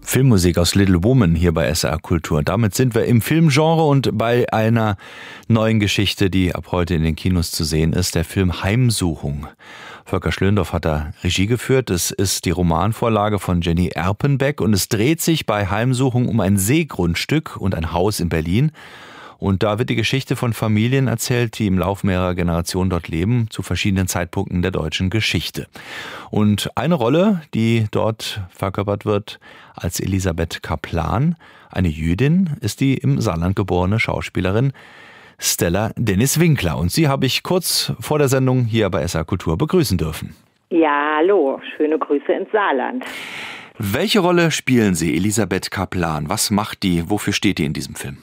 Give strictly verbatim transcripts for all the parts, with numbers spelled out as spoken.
Filmmusik aus Little Woman hier bei S R A Kultur. Damit sind wir im Filmgenre und bei einer neuen Geschichte, die ab heute in den Kinos zu sehen ist, der Film Heimsuchung. Volker Schlöndorff hat da Regie geführt. Es ist die Romanvorlage von Jenny Erpenbeck und es dreht sich bei Heimsuchung um ein Seegrundstück und ein Haus in Berlin. Und da wird die Geschichte von Familien erzählt, die im Laufe mehrerer Generationen dort leben, zu verschiedenen Zeitpunkten der deutschen Geschichte. Und eine Rolle, die dort verkörpert wird als Elisabeth Kaplan, eine Jüdin, ist die im Saarland geborene Schauspielerin Stella Dennis-Winkler. Und sie habe ich kurz vor der Sendung hier bei S R Kultur begrüßen dürfen. Ja, hallo, schöne Grüße ins Saarland. Welche Rolle spielen Sie, Elisabeth Kaplan? Was macht die? Wofür steht die in diesem Film?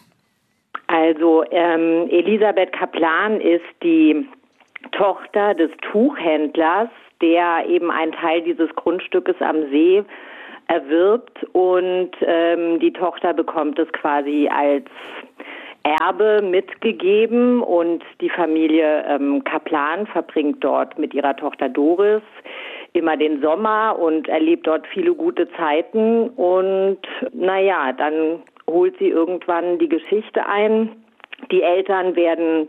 Also ähm, Elisabeth Kaplan ist die Tochter des Tuchhändlers, der eben einen Teil dieses Grundstückes am See erwirbt und ähm, die Tochter bekommt es quasi als Erbe mitgegeben und die Familie ähm, Kaplan verbringt dort mit ihrer Tochter Doris immer den Sommer und erlebt dort viele gute Zeiten und naja, dann holt sie irgendwann die Geschichte ein. Die Eltern werden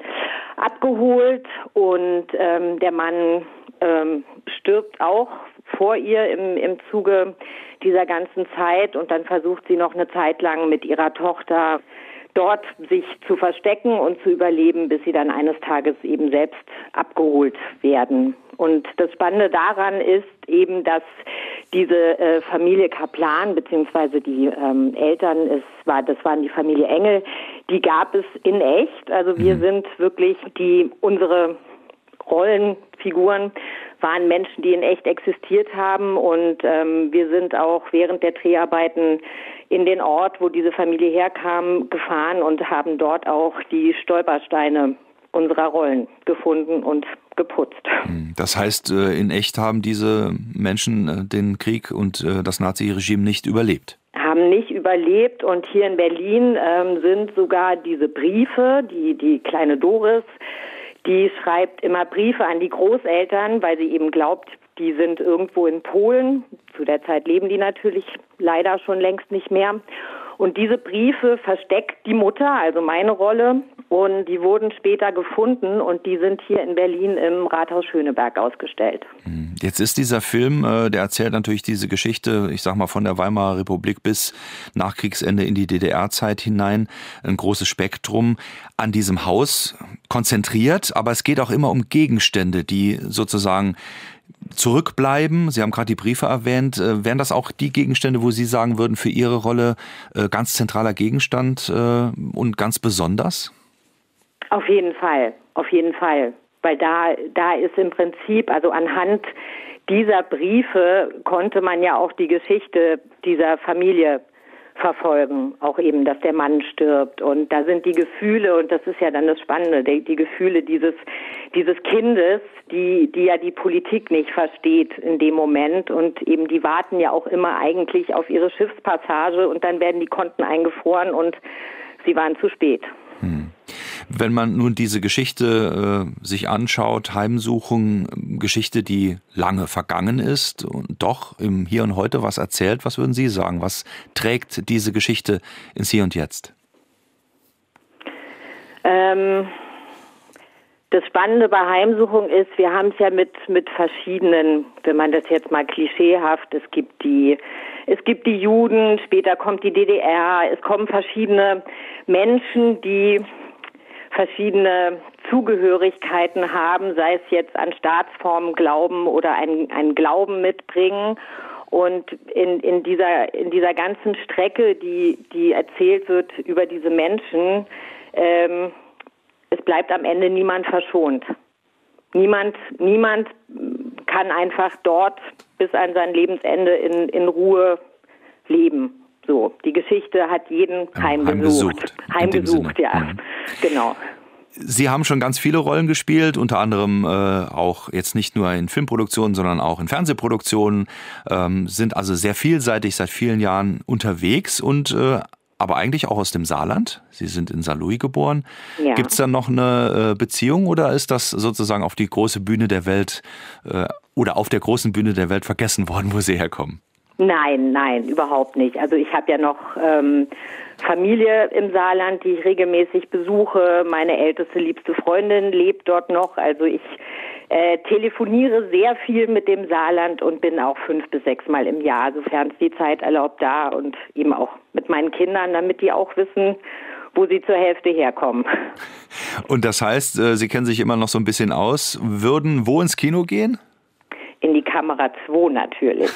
abgeholt und ähm, der Mann ähm, stirbt auch vor ihr im, im Zuge dieser ganzen Zeit und dann versucht sie noch eine Zeit lang mit ihrer Tochter dort sich zu verstecken und zu überleben, bis sie dann eines Tages eben selbst abgeholt werden. Und das Spannende daran ist eben, dass diese äh, Familie Kaplan, beziehungsweise die ähm, Eltern, es war, das waren die Familie Engel, die gab es in echt. Also wir mhm. sind wirklich die, unsere Rollenfiguren waren Menschen, die in echt existiert haben und ähm, wir sind auch während der Dreharbeiten in den Ort, wo diese Familie herkam, gefahren und haben dort auch die Stolpersteine unserer Rollen gefunden und geputzt. Das heißt, in echt haben diese Menschen den Krieg und das Naziregime nicht überlebt? Haben nicht überlebt und hier in Berlin ähm, sind sogar diese Briefe, die, die kleine Doris, die schreibt immer Briefe an die Großeltern, weil sie eben glaubt, die sind irgendwo in Polen. Zu der Zeit leben die natürlich leider schon längst nicht mehr. Und diese Briefe versteckt die Mutter, also meine Rolle, und die wurden später gefunden und die sind hier in Berlin im Rathaus Schöneberg ausgestellt. Jetzt ist dieser Film, der erzählt natürlich diese Geschichte, ich sag mal von der Weimarer Republik bis nach Kriegsende in die D D R-Zeit hinein, ein großes Spektrum an diesem Haus konzentriert, aber es geht auch immer um Gegenstände, die sozusagen zurückbleiben. Sie haben gerade die Briefe erwähnt. Wären das auch die Gegenstände, wo Sie sagen würden, für Ihre Rolle ganz zentraler Gegenstand und ganz besonders? Auf jeden Fall, auf jeden Fall. Weil da, da ist im Prinzip, also anhand dieser Briefe konnte man ja auch die Geschichte dieser Familie verfolgen, auch eben, dass der Mann stirbt und da sind die Gefühle und das ist ja dann das Spannende, die, die Gefühle dieses dieses Kindes, die die ja die Politik nicht versteht in dem Moment und eben die warten ja auch immer eigentlich auf ihre Schiffspassage und dann werden die Konten eingefroren und sie waren zu spät. Hm. Wenn man nun diese Geschichte äh, sich anschaut, Heimsuchung, Geschichte, die lange vergangen ist und doch im Hier und Heute was erzählt, was würden Sie sagen? Was trägt diese Geschichte ins Hier und Jetzt? Ähm, das Spannende bei Heimsuchung ist, wir haben es ja mit, mit verschiedenen, wenn man das jetzt mal klischeehaft, es gibt die Es gibt die Juden, später kommt die D D R, es kommen verschiedene Menschen, die verschiedene Zugehörigkeiten haben, sei es jetzt an Staatsformen glauben oder einen, einen Glauben mitbringen. Und in, in dieser, in dieser ganzen Strecke, die, die erzählt wird über diese Menschen, ähm, es bleibt am Ende niemand verschont. Niemand, niemand kann einfach dort bis an sein Lebensende in, in Ruhe leben. So, die Geschichte hat jeden heimgesucht. Heimgesucht, ja, mhm. Genau. Sie haben schon ganz viele Rollen gespielt, unter anderem äh, auch jetzt nicht nur in Filmproduktionen, sondern auch in Fernsehproduktionen, ähm, sind also sehr vielseitig seit vielen Jahren unterwegs und äh, aber eigentlich auch aus dem Saarland. Sie sind in Saarlouis geboren. Ja. Gibt es da noch eine äh, Beziehung oder ist das sozusagen auf die große Bühne der Welt äh, oder auf der großen Bühne der Welt vergessen worden, wo Sie herkommen? Nein, nein, überhaupt nicht. Also ich habe ja noch ähm, Familie im Saarland, die ich regelmäßig besuche. Meine älteste, liebste Freundin lebt dort noch. Also ich äh, telefoniere sehr viel mit dem Saarland und bin auch fünf bis sechs Mal im Jahr, sofern es die Zeit erlaubt, da und eben auch mit meinen Kindern, damit die auch wissen, wo sie zur Hälfte herkommen. Und das heißt, Sie kennen sich immer noch so ein bisschen aus, würden wo ins Kino gehen? In die Kamera zwei natürlich.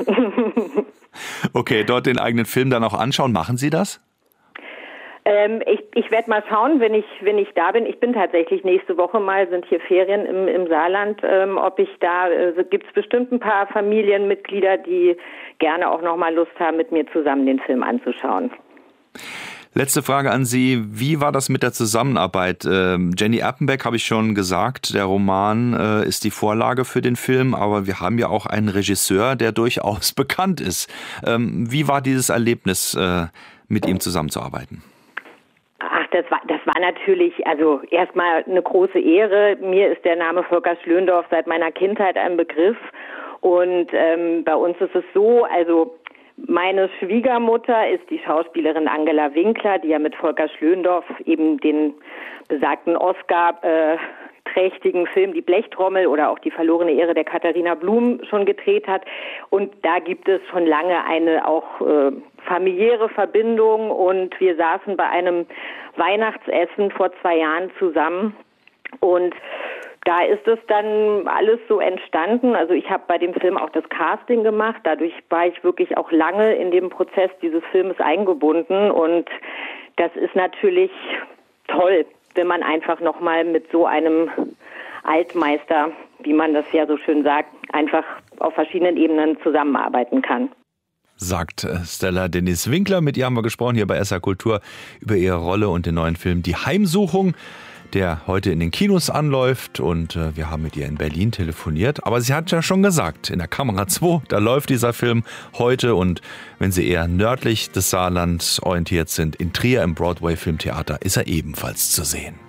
Okay, dort den eigenen Film dann auch anschauen. Machen Sie das? Ähm, ich ich werde mal schauen, wenn ich wenn ich da bin. Ich bin tatsächlich nächste Woche mal, sind hier Ferien im, im Saarland, ähm, ob ich da, äh, gibt es bestimmt ein paar Familienmitglieder, die gerne auch noch mal Lust haben, mit mir zusammen den Film anzuschauen. Letzte Frage an Sie. Wie war das mit der Zusammenarbeit? Ähm, Jenny Erpenbeck, habe ich schon gesagt, der Roman äh, ist die Vorlage für den Film, aber wir haben ja auch einen Regisseur, der durchaus bekannt ist. Ähm, wie war dieses Erlebnis, äh, mit ihm zusammenzuarbeiten? Ach, das war, das war natürlich, also erstmal eine große Ehre. Mir ist der Name Volker Schlöndorff seit meiner Kindheit ein Begriff. Und ähm, bei uns ist es so, also meine Schwiegermutter ist die Schauspielerin Angela Winkler, die ja mit Volker Schlöndorff eben den besagten Oscar-trächtigen Film Die Blechtrommel oder auch Die verlorene Ehre der Katharina Blum schon gedreht hat. Und da gibt es schon lange eine auch äh, familiäre Verbindung. Und wir saßen bei einem Weihnachtsessen vor zwei Jahren zusammen und da ist es dann alles so entstanden. Also ich habe bei dem Film auch das Casting gemacht. Dadurch war ich wirklich auch lange in dem Prozess dieses Filmes eingebunden. Und das ist natürlich toll, wenn man einfach nochmal mit so einem Altmeister, wie man das ja so schön sagt, einfach auf verschiedenen Ebenen zusammenarbeiten kann. Sagt Stella Denise Winkler. Mit ihr haben wir gesprochen hier bei S R Kultur über ihre Rolle und den neuen Film Die Heimsuchung, der heute in den Kinos anläuft, und äh, wir haben mit ihr in Berlin telefoniert. Aber sie hat ja schon gesagt, in der Kamera zwei, da läuft dieser Film heute, und wenn Sie eher nördlich des Saarlands orientiert sind, in Trier im Broadway Filmtheater ist er ebenfalls zu sehen.